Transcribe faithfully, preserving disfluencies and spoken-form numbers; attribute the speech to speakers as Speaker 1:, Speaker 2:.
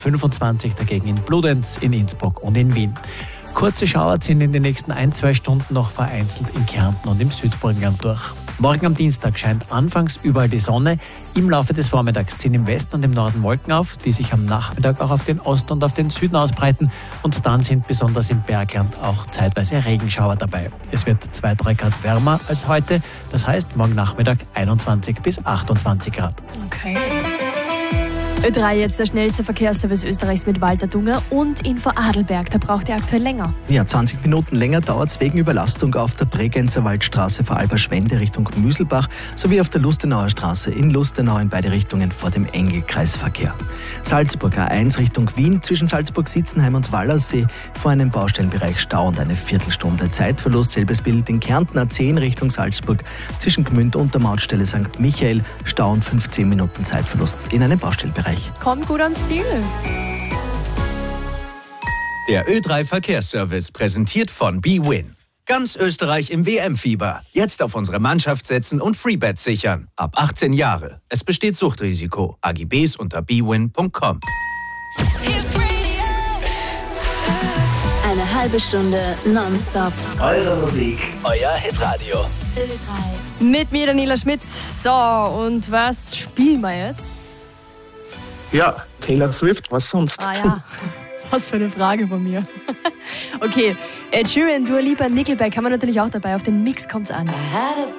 Speaker 1: fünfundzwanzig dagegen in Bludenz, in Innsbruck und in Wien. Kurze Schauer ziehen in den nächsten ein, zwei Stunden noch vereinzelt in Kärnten und im Südburgenland durch. Morgen am Dienstag scheint anfangs überall die Sonne. Im Laufe des Vormittags ziehen im Westen und im Norden Wolken auf, die sich am Nachmittag auch auf den Osten und auf den Süden ausbreiten. Und dann sind besonders im Bergland auch zeitweise Regenschauer dabei. Es wird zwei bis drei Grad wärmer als heute. Das heißt, morgen Nachmittag einundzwanzig bis achtundzwanzig Grad.
Speaker 2: Okay. Ö drei jetzt der schnellste Verkehrsservice Österreichs mit Walter Dunger und in Vorarlberg, da braucht ihr aktuell länger.
Speaker 3: Ja, zwanzig Minuten länger dauert es wegen Überlastung auf der Bregenzer Waldstraße vor Alberschwende Richtung Müselbach sowie auf der Lustenauer Straße in Lustenau in beide Richtungen vor dem Engelkreisverkehr. Salzburg A eins Richtung Wien zwischen Salzburg-Sitzenheim und Wallersee vor einem Baustellenbereich Stau und eine Viertelstunde Zeitverlust. Selbes Bild in Kärnten A zehn Richtung Salzburg zwischen Gmünd und der Mautstelle Sankt Michael, Stau und fünfzehn Minuten Zeitverlust in einem Baustellenbereich.
Speaker 2: Kommt gut ans Ziel.
Speaker 4: Der Ö drei Verkehrsservice präsentiert von bwin. Ganz Österreich im W M-Fieber. Jetzt auf unsere Mannschaft setzen und Freebets sichern. Ab achtzehn Jahre. Es besteht Suchtrisiko. A G Bs unter bwin punkt com.
Speaker 5: Eine halbe Stunde nonstop.
Speaker 6: Eure Musik, euer Hitradio.
Speaker 2: Ö drei. Mit mir, Daniela Schmidt. So, und was spielen wir jetzt?
Speaker 7: Ja, Taylor Swift, was sonst?
Speaker 2: Ah ja, was für eine Frage von mir. Okay, Ed Sheeran, Dua Lipa, Nickelback haben wir natürlich auch dabei. Auf den Mix kommt's an.
Speaker 5: I had a